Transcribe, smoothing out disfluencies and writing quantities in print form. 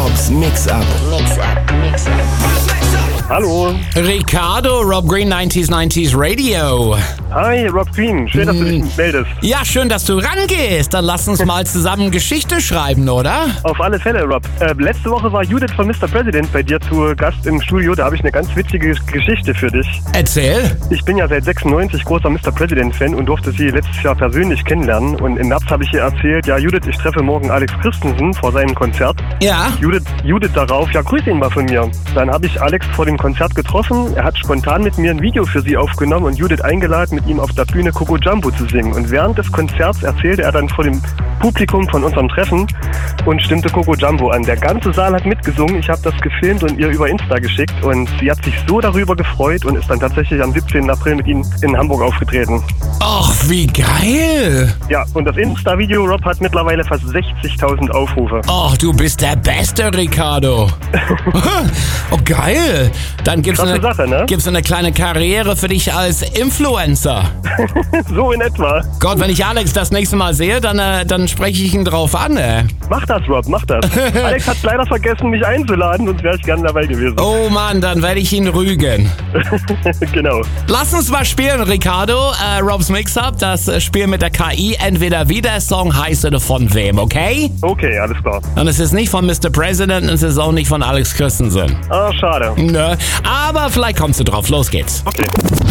Robs Mix-Up. Hallo. Ricardo, Rob Green, 90s Radio. Hi, Rob Green. Schön, dass du dich meldest. Ja, schön, dass du rangehst. Dann lass uns mal zusammen Geschichte schreiben, oder? Auf alle Fälle, Rob. Letzte Woche war Judith von Mr. President bei dir zu Gast im Studio. Da habe ich eine ganz witzige Geschichte für dich. Erzähl. Ich bin ja seit 96 großer Mr. President-Fan und durfte sie letztes Jahr persönlich kennenlernen. Und im März habe ich ihr erzählt, ja Judith, ich treffe morgen Alex Christensen vor seinem Konzert. Ja. Judith darauf, ja grüß ihn mal von mir. Dann habe ich Alex vor dem Konzert getroffen. Er hat spontan mit mir ein Video für sie aufgenommen und Judith eingeladen, mit ihm auf der Bühne Coco Jumbo zu singen. Und während des Konzerts erzählte er dann vor dem Publikum von unserem Treffen und stimmte Coco Jumbo an. Der ganze Saal hat mitgesungen. Ich habe das gefilmt und ihr über Insta geschickt und sie hat sich so darüber gefreut und ist dann tatsächlich am 17. April mit ihm in Hamburg aufgetreten. Och, wie geil. Ja, und das Insta-Video, Rob, hat mittlerweile fast 60.000 Aufrufe. Och, du bist der Beste, Ricardo. Oh, geil. Dann gibt's Sache, ne? eine kleine Karriere für dich als Influencer. So in etwa. Gott, wenn ich Alex das nächste Mal sehe, dann spreche ich ihn drauf an, Mach das, Rob, mach das. Alex hat leider vergessen, mich einzuladen, sonst wäre ich gerne dabei gewesen. Oh Mann, dann werde ich ihn rügen. Genau. Lass uns mal spielen, Ricardo. Robs Mix-Up, das Spiel mit der KI. Entweder wie der Song heißt oder von wem, okay? Okay, alles klar. Und es ist nicht von Mr. President und es ist auch nicht von Alex Christensen. Ah, schade. Nö, aber vielleicht kommst du drauf. Los geht's. Okay.